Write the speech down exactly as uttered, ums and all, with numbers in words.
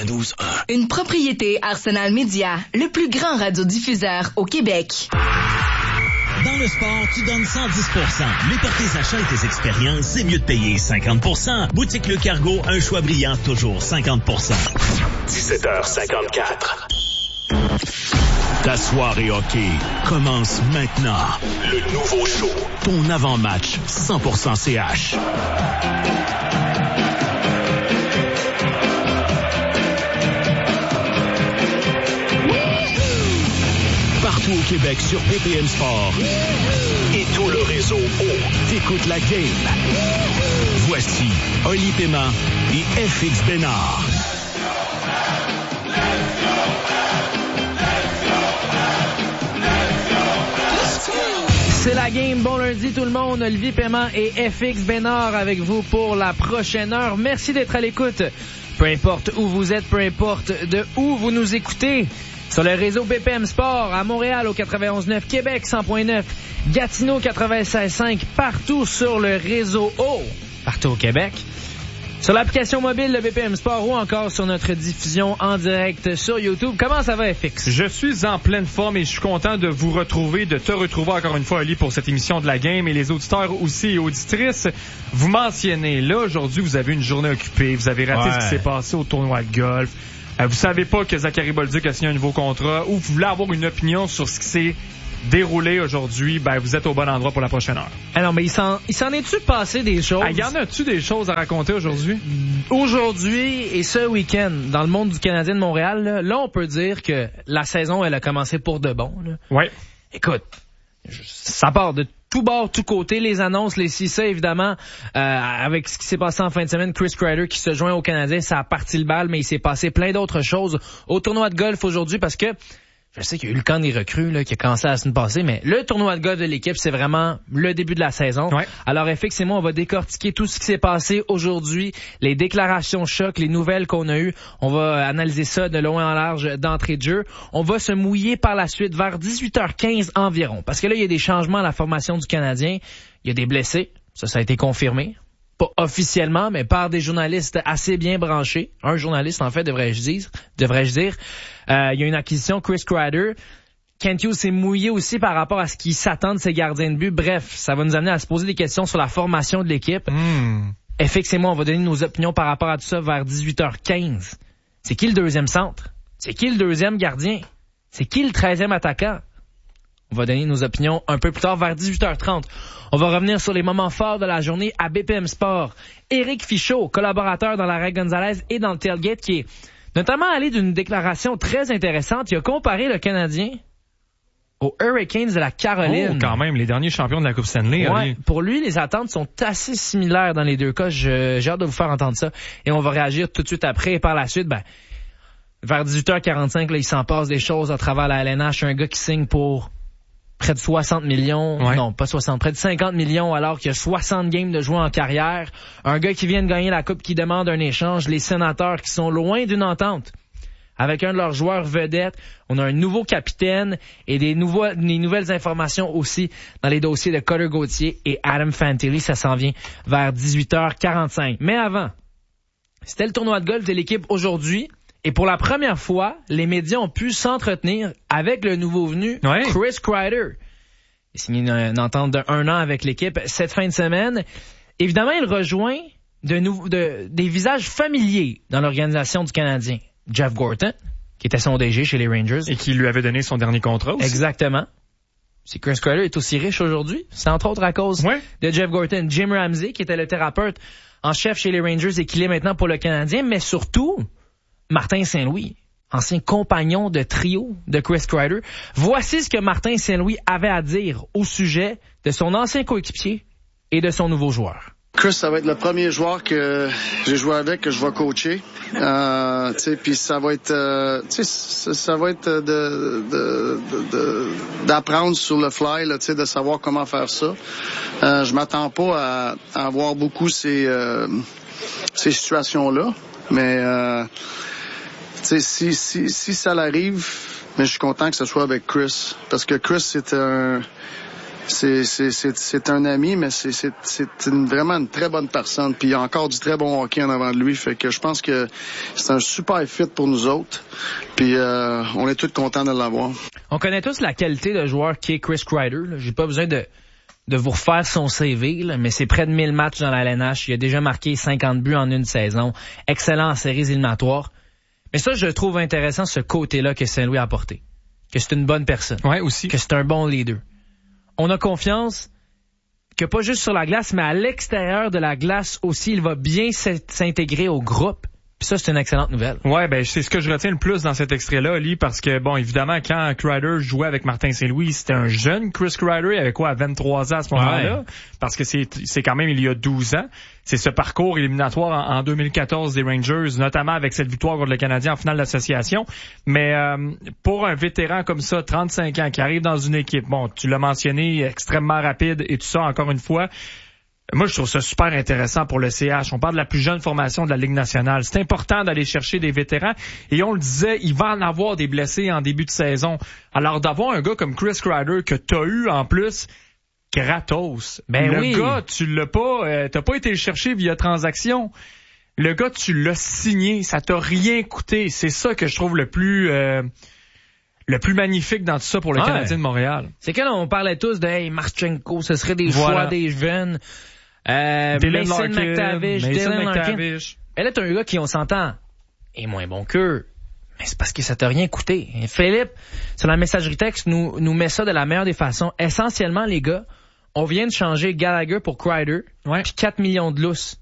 quatre-vingt-douze un. Une propriété Arsenal Média, le plus grand radiodiffuseur au Québec. Dans le sport, tu donnes cent dix pour cent. Mais pour tes achats et tes expériences, c'est mieux de payer cinquante pour cent. Boutique Le Cargo, un choix brillant, toujours cinquante pour cent. dix-sept heures cinquante-quatre. Ta soirée hockey commence maintenant. Le nouveau show. Ton avant-match cent pour cent C H. Partout au Québec sur B P M Sport et tout le réseau O. T'écoutes la game. Voici Oli Paiement et F X Bénard. C'est la game. Bon lundi tout le monde. Olivier Paiement et F X Bénard avec vous pour la prochaine heure. Merci d'être à l'écoute. Peu importe où vous êtes, peu importe de où vous nous écoutez. Sur le réseau B P M Sport, à Montréal au quatre-vingt-onze neuf, Québec cent point neuf, Gatineau quatre-vingt-seize cinq, partout sur le réseau O, partout au Québec. Sur l'application mobile de B P M Sport ou encore sur notre diffusion en direct sur YouTube. Comment ça va, F X? Je suis en pleine forme et je suis content de vous retrouver, de te retrouver encore une fois, Ali, pour cette émission de la game et les auditeurs aussi et auditrices. Vous mentionnez, là, aujourd'hui, vous avez une journée occupée, vous avez raté ouais. ce qui s'est passé au tournoi de golf. Vous savez pas que Zachary Bolduc a signé un nouveau contrat ou vous voulez avoir une opinion sur ce qui s'est déroulé aujourd'hui, ben vous êtes au bon endroit pour la prochaine heure. Ah non, mais il s'en, il s'en est-tu passé des choses? Ah, y en a-tu des choses à raconter aujourd'hui? Aujourd'hui et ce week-end, dans le monde du Canadien de Montréal, là, là on peut dire que la saison, elle a commencé pour de bon. Là. Ouais. Écoute, ça part de tout bord, tout côté, les annonces, les C C, évidemment, euh, avec ce qui s'est passé en fin de semaine, Chris Kreider qui se joint au Canadien, ça a parti le bal, mais il s'est passé plein d'autres choses au tournoi de golf aujourd'hui parce que je sais qu'il y a eu le camp des recrues là, qui a commencé la semaine passée, mais le tournoi de golf de l'équipe, c'est vraiment le début de la saison. Ouais. Alors, F X et moi, on va décortiquer tout ce qui s'est passé aujourd'hui, les déclarations choc, les nouvelles qu'on a eues. On va analyser ça de long en large d'entrée de jeu. On va se mouiller par la suite vers dix-huit heures quinze environ, parce que là, il y a des changements à la formation du Canadien. Il y a des blessés. Ça, ça a été confirmé. Pas officiellement, mais par des journalistes assez bien branchés. Un journaliste, en fait, devrais-je dire. Devrais-je dire. Euh, il y a une acquisition, Chris Kreider. Kent Hughes s'est mouillé aussi par rapport à ce qui s'attend de ses gardiens de but. Bref, ça va nous amener à se poser des questions sur la formation de l'équipe. Mm. F X et moi, on va donner nos opinions par rapport à tout ça vers dix-huit heures quinze. C'est qui le deuxième centre? C'est qui le deuxième gardien? C'est qui le treizième attaquant? On va donner nos opinions un peu plus tard, vers dix-huit heures trente. On va revenir sur les moments forts de la journée à B P M Sport. Éric Fichaud, collaborateur dans l'arrêt Gonzalez et dans le tailgate, qui est notamment allé d'une déclaration très intéressante. Il a comparé le Canadien aux Hurricanes de la Caroline. Oh, quand même, les derniers champions de la Coupe Stanley. Ouais, pour lui, les attentes sont assez similaires dans les deux cas. Je, j'ai hâte de vous faire entendre ça. Et on va réagir tout de suite après. Et par la suite, ben, vers dix-huit heures quarante-cinq, là, il s'en passe des choses à travers la L N H. Un gars qui signe pour près de soixante millions, ouais. non, pas soixante, près de cinquante millions alors qu'il y a soixante games de jouer en carrière. Un gars qui vient de gagner la Coupe qui demande un échange. Les Sénateurs qui sont loin d'une entente avec un de leurs joueurs vedettes. On a un nouveau capitaine et des, nouveaux, des nouvelles informations aussi dans les dossiers de Cutter Gauthier et Adam Fantilli. Ça s'en vient vers dix-huit heures quarante-cinq. Mais avant, c'était le tournoi de golf de l'équipe aujourd'hui. Et pour la première fois, les médias ont pu s'entretenir avec le nouveau venu, ouais. Chris Kreider. Il a signé une, une entente d'un an avec l'équipe cette fin de semaine. Évidemment, il rejoint de nou- de, des visages familiers dans l'organisation du Canadien. Jeff Gorton, qui était son D G chez les Rangers. Et qui lui avait donné son dernier contrat aussi. Exactement. Si Chris Kreider est aussi riche aujourd'hui, c'est entre autres à cause ouais. de Jeff Gorton. Jim Ramsey, qui était le thérapeute en chef chez les Rangers et qui l'est maintenant pour le Canadien, mais surtout Martin Saint-Louis, ancien compagnon de trio de Chris Kreider. Voici ce que Martin Saint-Louis avait à dire au sujet de son ancien coéquipier et de son nouveau joueur. Chris, ça va être le premier joueur que j'ai joué avec, que je vais coacher. Euh, tu sais, puis ça va être, euh, tu sais, ça, ça va être de, de, de, de d'apprendre sur le fly, là, tu sais, de savoir comment faire ça. Euh, je m'attends pas à, à avoir beaucoup ces, euh, ces situations-là, mais euh, tu sais, si, si, si ça l'arrive, mais je suis content que ce soit avec Chris, parce que Chris, c'est un, c'est, c'est, c'est, c'est un ami, mais c'est, c'est, c'est une, vraiment une très bonne personne. Puis il y a encore du très bon hockey en avant de lui. Fait que je pense que c'est un super fit pour nous autres. Puis euh, on est tous contents de l'avoir. On connaît tous la qualité de joueur qui est Chris Kreider. Là. J'ai pas besoin de de vous refaire son C V, là, mais c'est près de mille matchs dans la L N H. Il a déjà marqué cinquante buts en une saison. Excellent en séries éliminatoires. Mais ça, je trouve intéressant ce côté-là que Saint-Louis a apporté. Que c'est une bonne personne. Ouais, aussi. Que c'est un bon leader. On a confiance que pas juste sur la glace, mais à l'extérieur de la glace aussi, il va bien s'intégrer au groupe. Puis ça, c'est une excellente nouvelle. Ouais, ben c'est ce que je retiens le plus dans cet extrait-là, Ali, parce que, bon, évidemment, quand Kreider jouait avec Martin Saint-Louis, c'était un jeune Chris Kreider, il avait quoi, à vingt-trois ans à ce moment-là? Ouais. Parce que c'est c'est quand même il y a douze ans. C'est ce parcours éliminatoire en, en deux mille quatorze des Rangers, notamment avec cette victoire contre le Canadien en finale d'association. Mais euh, pour un vétéran comme ça, trente-cinq ans, qui arrive dans une équipe, bon, tu l'as mentionné, extrêmement rapide et tout ça, encore une fois, moi, je trouve ça super intéressant pour le C H. On parle de la plus jeune formation de la Ligue nationale. C'est important d'aller chercher des vétérans. Et on le disait, il va en avoir des blessés en début de saison. Alors, d'avoir un gars comme Chris Kreider que t'as eu en plus gratos. Ben le oui. gars, tu l'as pas, euh, t'as pas été le chercher via transaction. Le gars, tu l'as signé. Ça t'a rien coûté. C'est ça que je trouve le plus... Euh, le plus magnifique dans tout ça pour le ouais. Canadien de Montréal. C'est que là, on parlait tous de hey, Marchenko, ce serait des voilà. choix des jeunes. Euh, Dylan Mason Larkin, McTavish, Mason Dylan McTavish. Elle est un gars qui, on s'entend, est moins bon qu'eux. Mais c'est parce que ça t'a rien coûté. Et Philippe, sur la messagerie texte, nous, nous met ça de la meilleure des façons. Essentiellement, les gars, on vient de changer Gallagher pour Kreider, ouais. puis quatre millions de lousses.